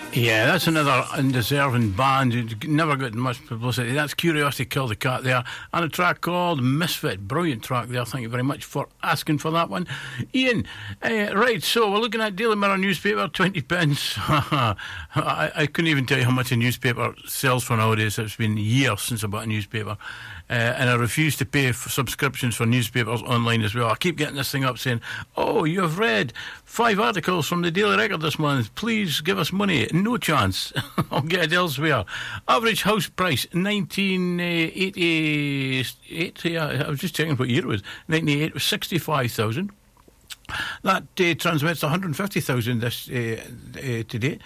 Yeah, that's another undeserving band who never got much publicity. That's Curiosity Killed the Cat there, and a track called Misfit. Brilliant track there. Thank you very much for asking for that one, Ian. Right, so we're looking at Daily Mirror newspaper, 20 pence. I couldn't even tell you how much a newspaper sells for nowadays. It's been years since I bought a newspaper. And I refuse to pay for subscriptions for newspapers online as well. I keep getting this thing up saying, oh, you have read 5 articles from the Daily Record this month. Please give us money. No chance. I'll get it elsewhere. Average house price, 1988. Yeah, I was just checking what year it was. 1988 was 65,000. That transmits 150,000 this today.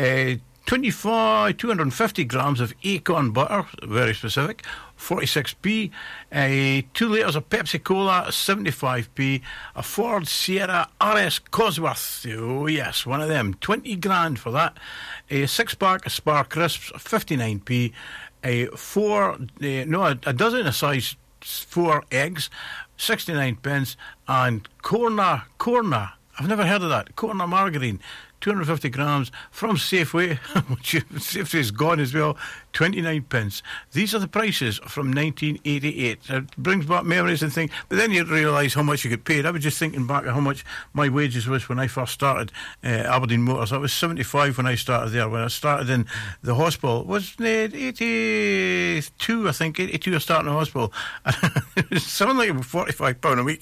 250 grams of Acorn butter, very specific, 46p. 2 litres of Pepsi Cola, 75p. A Ford Sierra RS Cosworth, oh yes, one of them, 20 grand for that. A 6-pack of Spar Crisps, 59p. A dozen of size 4 eggs, 69 pence. And Corna, I've never heard of that, Corna margarine, 250 grams from Safeway, which Safeway's gone as well, 29 pence. These are the prices from 1988. It brings back memories and things, but then you realise how much you get paid. I was just thinking back at how much my wages was when I first started Aberdeen Motors. I was 75 when I started there. When I started in the hospital, it was 82, I think, 82 I started in the hospital. It was something like £45 a week.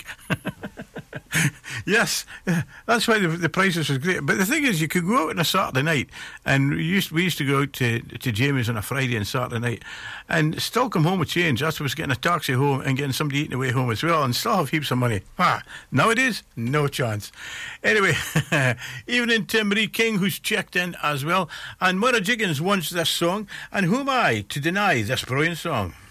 Yes, that's why the prices was great. But the thing is, you could go out on a Saturday night, and we used to go out to Jamie's on a Friday and Saturday night, and still come home with change. That's was getting a taxi home and getting somebody eating away home as well, and still have heaps of money. Nowadays, no chance. Anyway, evening to Marie King, who's checked in as well, and Moira Jiggins wants this song, and who am I to deny this brilliant song?